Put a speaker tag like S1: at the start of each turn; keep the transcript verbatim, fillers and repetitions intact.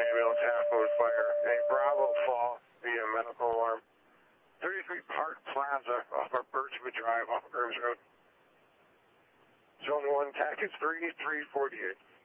S1: ambulance, half mode fire. A Bravo fall via medical alarm. thirty-three Park Plaza off of Birchwood Drive off of Burns Road. Zone one, taxi three three forty-eight.